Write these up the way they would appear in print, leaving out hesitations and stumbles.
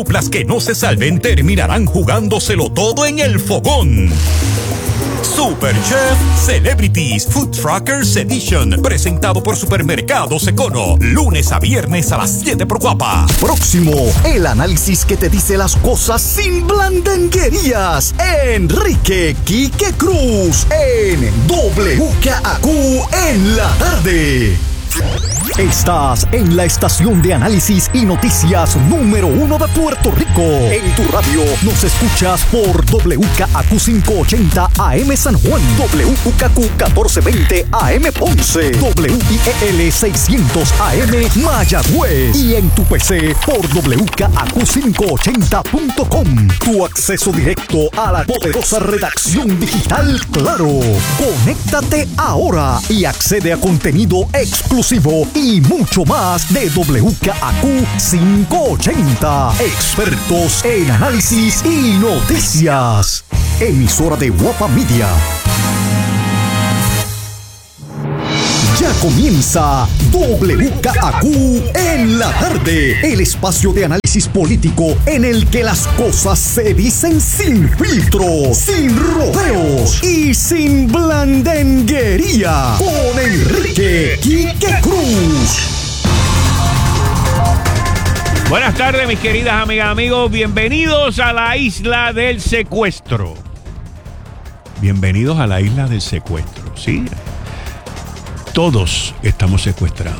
Las que no se salven terminarán jugándoselo todo en el fogón. Super Chef Celebrities Food Truckers Edition, presentado por Supermercados Econo, lunes a viernes a las 7 por Guapa. Próximo, el análisis que te dice las cosas sin blandenguerías. Enrique Quique Cruz en WKAQ en la tarde. Estás en la estación de análisis y noticias número 1 de Puerto Rico. En tu radio nos escuchas por WKAQ 580 AM San Juan, WKAQ 1420 AM Ponce, WIEL 600 AM Mayagüez y en tu PC por WKAQ580.com. Tu acceso directo a la poderosa redacción digital Claro. Conéctate ahora y accede a contenido exclusivo y mucho más de WKAQ 580. Expertos en análisis y noticias. Emisora de Guapa Media. Ya comienza WKAQ en la tarde, el espacio de análisis político en el que las cosas se dicen sin filtro, sin rodeos y sin blandenguería. Con Enrique Quique Cruz. Buenas tardes, mis queridas amigas, amigos. Bienvenidos a la isla del secuestro. Bienvenidos a la isla del secuestro, ¿sí? Todos estamos secuestrados.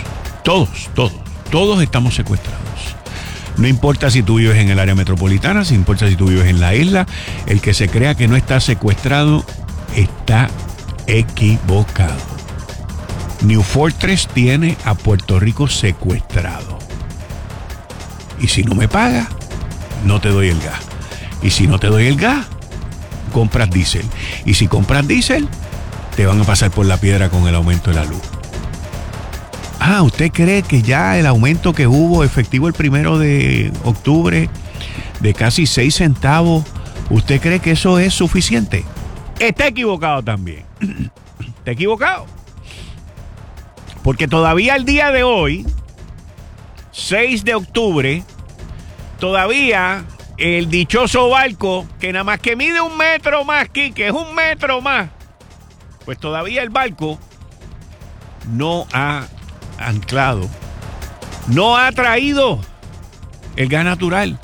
Todos estamos secuestrados. No importa si tú vives en el área metropolitana, si importa si tú vives en la isla, el que se crea que no está secuestrado está equivocado. New Fortress tiene a Puerto Rico secuestrado. Y si no me pagas, no te doy el gas. Y si no te doy el gas, compras diésel. Y si compras diésel, te van a pasar por la piedra con el aumento de la luz. Ah, ¿usted cree que ya el aumento que hubo efectivo el 1 de octubre de casi 6 centavos, ¿usted cree que eso es suficiente? Está equivocado también. Está equivocado. Porque todavía el día de hoy, 6 de octubre, todavía el dichoso barco, que nada más que mide 1 metro más, Quique, es 1 metro más, pues todavía el barco no ha anclado, no ha traído el gas natural.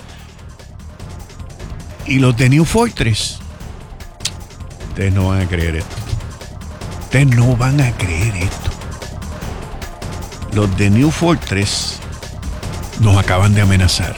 Y los de New Fortress, ustedes no van a creer esto. Ustedes no van a creer esto. Los de New Fortress nos acaban de amenazar.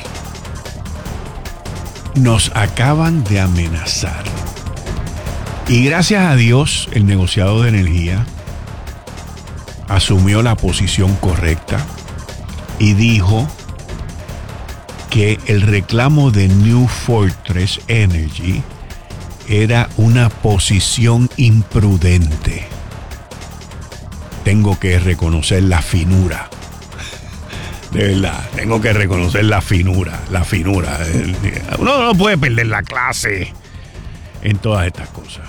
Nos acaban de amenazar. Y gracias a Dios, el negociado de energía asumió la posición correcta y dijo que el reclamo de New Fortress Energy era una posición imprudente. Tengo que reconocer la finura. De verdad, tengo que reconocer la finura. Uno no puede perder la clase en todas estas cosas.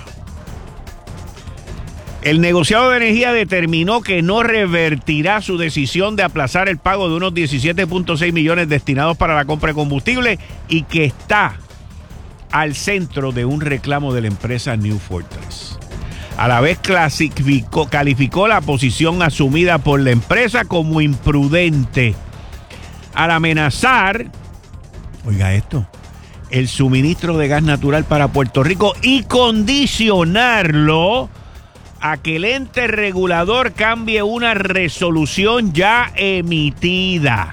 El negociado de energía determinó que no revertirá su decisión de aplazar el pago de unos 17.6 millones destinados para la compra de combustible y que está al centro de un reclamo de la empresa New Fortress. A la vez calificó la posición asumida por la empresa como imprudente al amenazar, oiga esto, el suministro de gas natural para Puerto Rico y condicionarlo a que el ente regulador cambie una resolución ya emitida.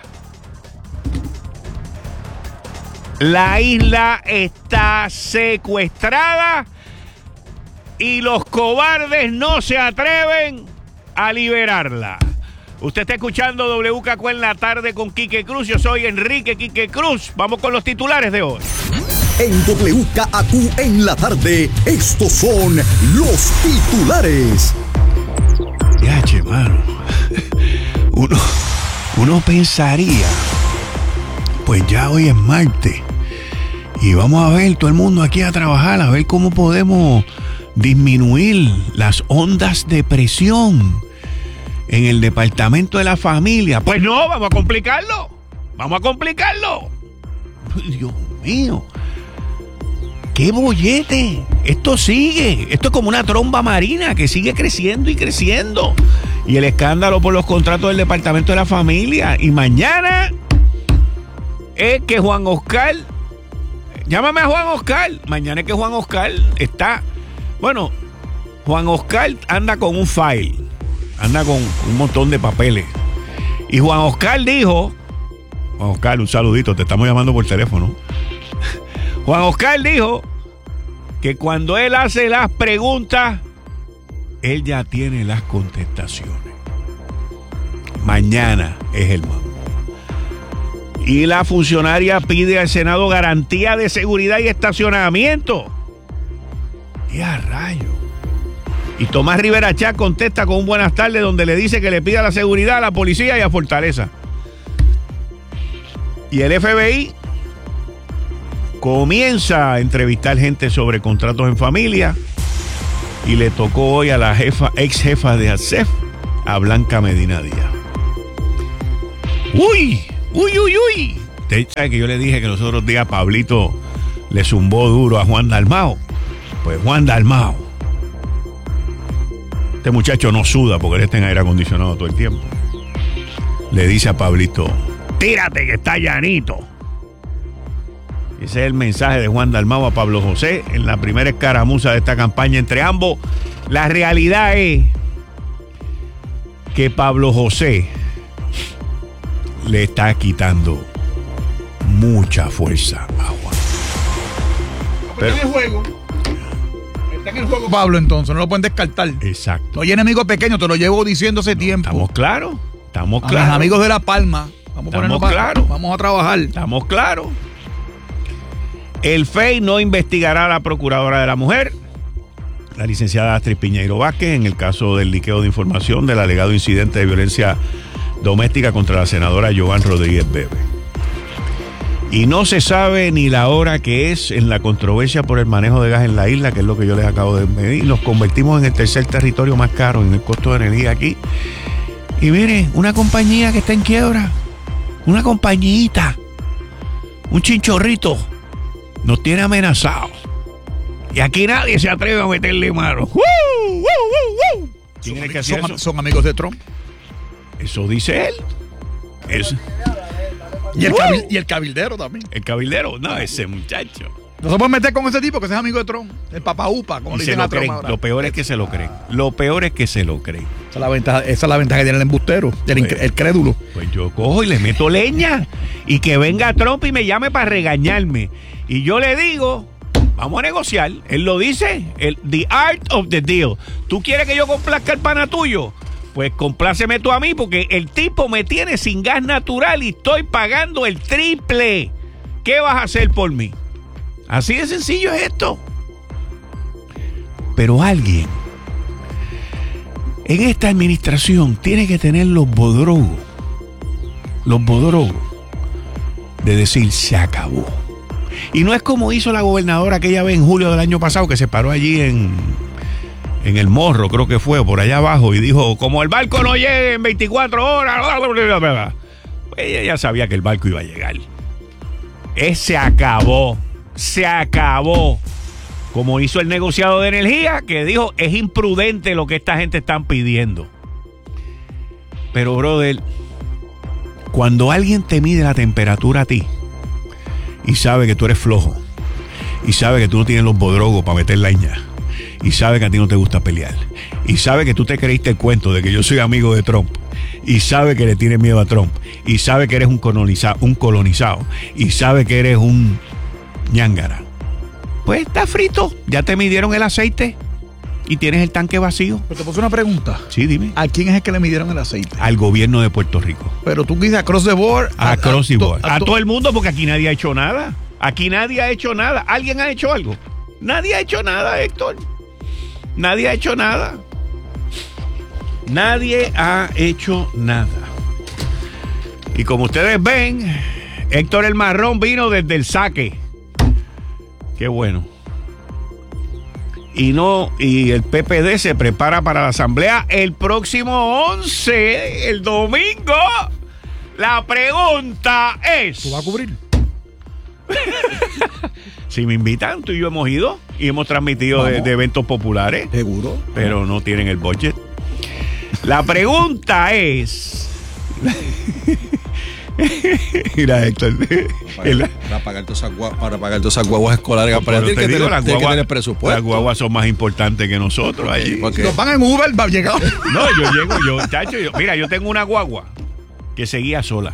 La isla está secuestrada y los cobardes no se atreven a liberarla. Usted está escuchando WKQ en la tarde con Quique Cruz. Yo soy Enrique Quique Cruz. Vamos con los titulares de hoy. En WKAQ en la tarde, estos son los titulares. Ya, che, mano. Uno pensaría, pues ya hoy es martes y vamos a ver todo el mundo aquí a trabajar, a ver cómo podemos disminuir las ondas de presión en el departamento de la familia. Pues no, vamos a complicarlo. Dios mío. ¡Qué bollete! Esto sigue. Esto es como una tromba marina que sigue creciendo y creciendo. Y el escándalo por los contratos del Departamento de la Familia. Y mañana es que Juan Oscar... Llámame a Juan Oscar. Mañana es que Juan Oscar está... Bueno, Juan Oscar anda con un file. Anda con un montón de papeles. Y Juan Oscar dijo... Juan Oscar, un saludito. Te estamos llamando por teléfono. Juan Oscar dijo que cuando él hace las preguntas, él ya tiene las contestaciones. Mañana es el mambo. Y la funcionaria pide al Senado garantía de seguridad y estacionamiento. ¡Qué a rayo! Y Tomás Rivera Chá contesta con un buenas tardes donde le dice que le pida la seguridad a la policía y a Fortaleza. Y el FBI comienza a entrevistar gente sobre contratos en familia y le tocó hoy a la ex jefa de ASEF, a Blanca Medina Díaz. ¡Uy! Usted sabe que yo le dije que los otros días Pablito le zumbó duro a Juan Dalmao. Pues Juan Dalmao, este muchacho no suda porque él está en aire acondicionado todo el tiempo. Le dice a Pablito, tírate que está llanito. Ese es el mensaje de Juan Dalmau a Pablo José en la primera escaramuza de esta campaña entre ambos. La realidad es que Pablo José le está quitando mucha fuerza a Juan. Pero está en el juego. Está en el juego Pablo, entonces no lo pueden descartar. Exacto. No hay enemigo pequeño, te lo llevo diciendo hace tiempo. Estamos claros. Estamos a claros. los amigos de La Palma. Vamos a trabajar. Estamos claros. El FEI no investigará a la procuradora de la mujer, la licenciada Astrid Piñeiro Vázquez, en el caso del liqueo de información del alegado incidente de violencia doméstica contra la senadora Joan Rodríguez Bebe. Y no se sabe ni la hora que es en la controversia por el manejo de gas en la isla, que es lo que yo les acabo de medir. Nos convertimos en el tercer territorio más caro en el costo de energía aquí. Y miren, una compañía que está en quiebra, una compañita, un chinchorrito, nos tiene amenazados. Y aquí nadie se atreve a meterle mano. ¿Quién es que hace eso? Son amigos de Trump. Eso dice él. Y el cabildero también. El cabildero, no, ese muchacho. No se puede meter con ese tipo que ese es amigo de Trump. El papá upa, como le dicen a Trump ahora. Lo peor es que se lo creen. Lo peor es que se lo creen. Esa es la ventaja que tiene el embustero, el crédulo. Pues yo cojo y le meto leña. Y que venga Trump y me llame para regañarme. Y yo le digo, vamos a negociar. Él lo dice, the art of the deal. ¿Tú quieres que yo complazca el pana tuyo? Pues compláceme tú a mí, porque el tipo me tiene sin gas natural y estoy pagando el triple. ¿Qué vas a hacer por mí? Así de sencillo es esto. Pero alguien en esta administración tiene que tener los bodrogos de decir se acabó. Y no es como hizo la gobernadora aquella vez en julio del año pasado, que se paró allí en el Morro, creo que fue, por allá abajo, y dijo, como el barco no llegue en 24 horas, pues ella ya sabía que el barco iba a llegar. Se acabó. Como hizo el negociado de energía, que dijo, es imprudente lo que esta gente están pidiendo. Pero, brother, cuando alguien te mide la temperatura a ti y sabe que tú eres flojo y sabe que tú no tienes los bodrogos para meter leña y sabe que a ti no te gusta pelear y sabe que tú te creíste el cuento de que yo soy amigo de Trump y sabe que le tienes miedo a Trump y sabe que eres un colonizado y sabe que eres un ñángara, pues está frito. Ya te midieron el aceite y tienes el tanque vacío. Pero te puse una pregunta. Sí, dime. ¿A quién es el que le midieron el aceite? Al gobierno de Puerto Rico. Pero tú dices across the board. Across the board. A todo el mundo, porque aquí nadie ha hecho nada. Aquí nadie ha hecho nada. ¿Alguien ha hecho algo? Nadie ha hecho nada, Héctor. Nadie ha hecho nada. Nadie ha hecho nada. Y como ustedes ven, Héctor el Marrón vino desde el saque. Qué bueno. Y el PPD se prepara para la asamblea el próximo 11, el domingo. La pregunta es... ¿Tú vas a cubrir? Si me invitan, tú y yo hemos ido y hemos transmitido de eventos populares. Seguro. Pero no tienen el budget. La pregunta es... Mira, Héctor. Para pagar todas esas guaguas escolares. Para ti que tener presupuesto. Las guaguas son más importantes que nosotros allí. Porque nos van en Uber, va llegado. No, mira, yo tengo una guagua que seguía sola.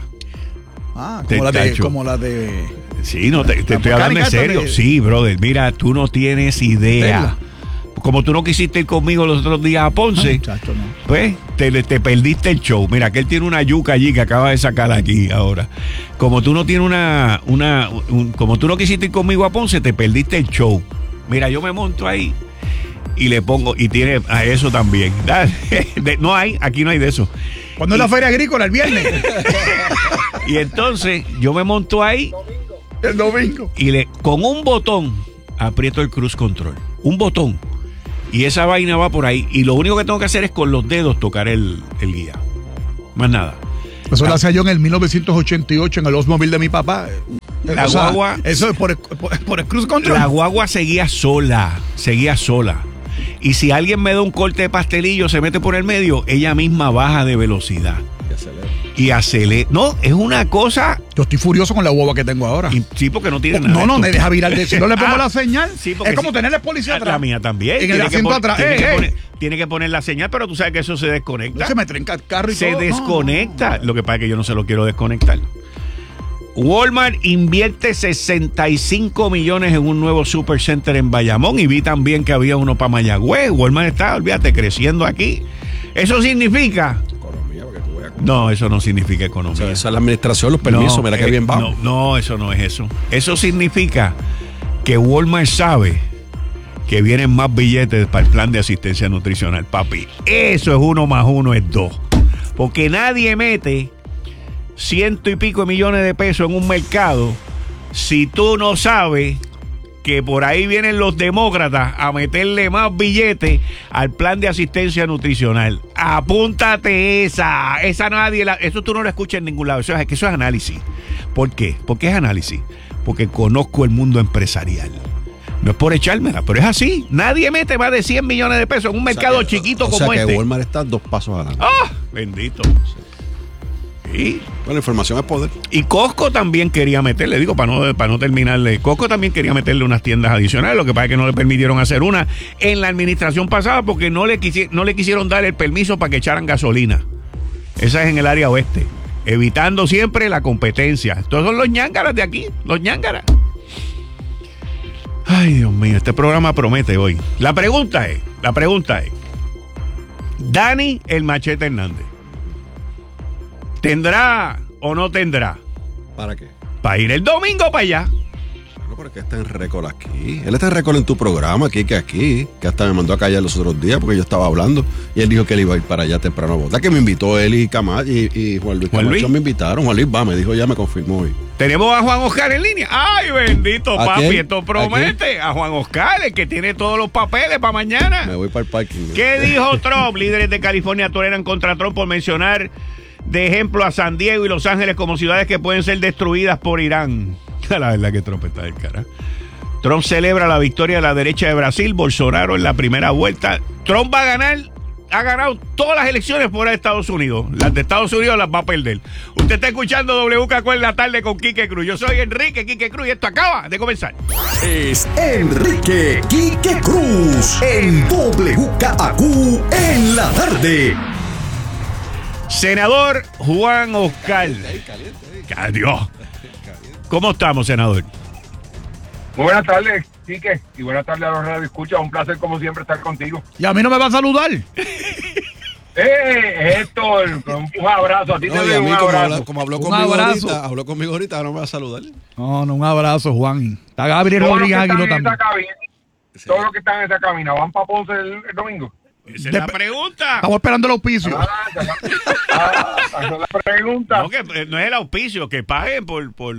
Como la de. Sí, no, te estoy hablando en serio. Sí, brother, mira, tú no tienes idea. Como tú no quisiste ir conmigo los otros días a Ponce, pues te perdiste el show. Mira, que él tiene una yuca allí que acaba de sacar aquí ahora. Como tú no tienes como tú no quisiste ir conmigo a Ponce, te perdiste el show. Mira, yo me monto ahí y le pongo, y tiene a eso también. Aquí no hay de eso. ¿Cuándo es la feria agrícola? El viernes. Y entonces yo me monto ahí el domingo y con un botón aprieto el cruise control. Un botón. Y esa vaina va por ahí. Y lo único que tengo que hacer es con los dedos tocar el guía. Más nada. Eso lo hacía yo en el 1988 en el Oldsmobile de mi papá. La guagua. Eso es por el cruise control. La guagua seguía sola. Y si alguien me da un corte de pastelillo, se mete por el medio, ella misma baja de velocidad. Y acelera. No, es una cosa. Yo estoy furioso con la guagua que tengo ahora. Sí, porque no tiene nada. No me deja virar. Si no le pongo la señal, sí, es como tener el policía atrás. La mía también. En el asiento atrás. Tiene que poner la señal, pero tú sabes que eso se desconecta. Se me trenca el carro y se todo. Desconecta. Lo que pasa es que yo no se lo quiero desconectar. Walmart invierte 65 millones en un nuevo supercenter en Bayamón y vi también que había uno para Mayagüez. Walmart está, olvídate, creciendo aquí. Eso significa... No, eso no significa economía. O sea, esa es la administración, los permisos, mira que bien vamos. No, eso no es eso. Eso significa que Walmart sabe que vienen más billetes para el plan de asistencia nutricional, papi. Eso es 1 más 1 es 2. Porque nadie mete 100 y pico de millones de pesos en un mercado si tú no sabes que por ahí vienen los demócratas a meterle más billetes al plan de asistencia nutricional. Apúntate esa nadie, eso tú no lo escuchas en ningún lado, eso es análisis. ¿Por qué? ¿Por qué es análisis? Porque conozco el mundo empresarial. No es por echármela, pero es así. Nadie mete más de 100 millones de pesos en un mercado chiquito como este. O sea que Walmart está 2 pasos adelante. ¡Ah! Bendito. Sí. Bueno, información es poder. Y Costco también quería meterle, digo, para no terminarle, Costco también quería meterle unas tiendas adicionales, lo que pasa es que no le permitieron hacer una en la administración pasada porque no le quisieron dar el permiso para que echaran gasolina. Esa es en el área oeste, evitando siempre la competencia. Estos son los ñángaras de aquí, los ñángaras. Ay, Dios mío, este programa promete hoy. La pregunta es, Dani el Machete Hernández, ¿tendrá o no tendrá? ¿Para qué? Para ir el domingo para allá. Bueno, porque está en récord aquí. Él está en récord en tu programa, que hasta me mandó a callar los otros días porque yo estaba hablando y él dijo que él iba a ir para allá temprano a votar, que me invitó él y Camacho y Juan Luis Camacho me invitaron. Juan Luis me dijo, ya me confirmó hoy. Tenemos a Juan Oscar en línea. Ay, bendito ¿A papi, quién? esto promete. ¿A Juan Oscar, el que tiene todos los papeles para mañana. Me voy para el parking. ¿Qué dijo Trump? Líderes de California toleran contra Trump por mencionar de ejemplo a San Diego y Los Ángeles como ciudades que pueden ser destruidas por Irán. La verdad que Trump está del cara. Trump celebra la victoria de la derecha de Brasil, Bolsonaro en la primera vuelta. Trump va a ganar, ha ganado todas las elecciones fuera de Estados Unidos. Las de Estados Unidos las va a perder. Usted está escuchando WKQ en la tarde con Quique Cruz. Yo soy Enrique Quique Cruz y esto acaba de comenzar. Es Enrique Quique Cruz en WKQ en la tarde. Senador Juan Oscar. Adiós. ¿Cómo estamos, senador? Muy buenas tardes, Quique, y buenas tardes a los radioescuchas. Un placer, como siempre, estar contigo. Y a mí no me va a saludar. Héctor, un abrazo. A ti te doy un abrazo. Como habló conmigo ahorita, no me va a saludar. No, un abrazo, Juan. Está Gabriel Rodríguez Aguilo también. Todos los que están en esa cabina, ¿van para Ponce el domingo? Esa es la pregunta. Estamos esperando el auspicio. Esa es la pregunta. No, que no es el auspicio, que paguen por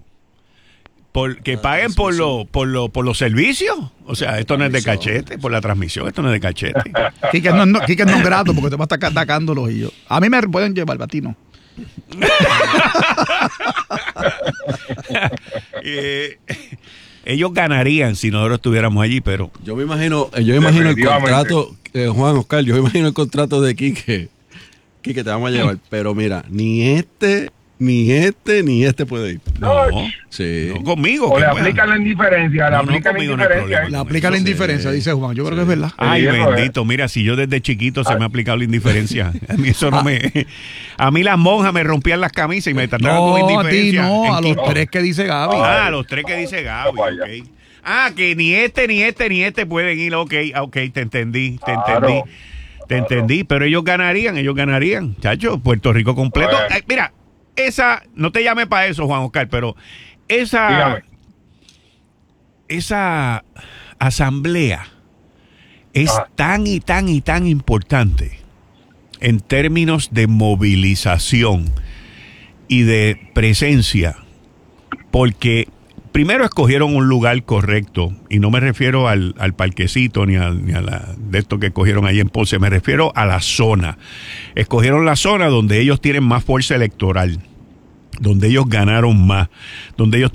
los servicios. O sea, esto no es de cachete, por la transmisión, esto no es de cachete. Quique no es grato porque te va a estar atacándolos y yo. A mí me pueden llevar, a ti no. ellos ganarían si nosotros estuviéramos allí, pero Yo me imagino el contrato, Juan Oscar, yo me imagino el contrato de Quique. Quique, te vamos a llevar. Pero mira, ni este puede ir. no, Sí. no conmigo. O que le puedan. aplican la indiferencia, No, conmigo no hay problema. Le aplica la indiferencia, dice Juan. Yo creo que es verdad. Ay, Sí, eso bendito, mira, si yo desde chiquito se me ha aplicado la indiferencia. A mí eso no me... A mí las monjas me rompían las camisas y me trataban con No, a ti indiferencia. no, a En los quinto. 3 que dice Gaby. Ah, los 3 que dice Gaby, Vaya. ok. Ah, que ni este pueden ir, ok, te entendí. Claro. Te entendí, pero ellos ganarían, chacho, Puerto Rico completo. Bueno. Mira, no te llame para eso, Juan Oscar, pero Dígame. esa asamblea es Ajá. tan y tan importante en términos de movilización y de presencia, porque primero escogieron un lugar correcto, y no me refiero al parquecito ni a la de esto que escogieron ahí en Ponce, me refiero a la zona. Escogieron la zona donde ellos tienen más fuerza electoral, donde ellos ganaron más, donde ellos